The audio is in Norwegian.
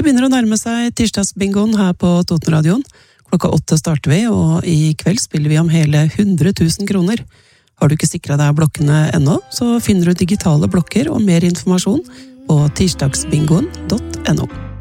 begynner å nærme seg tirsdagsbingoen her på Totenradioen. Klokka 8 starter vi, og i kveld spiller vi om hele 100 000 kroner. Har du ikke sikret deg blokkene ennå, så finner du digitale blokker og mer informasjon på tirsdagsbingoen.no.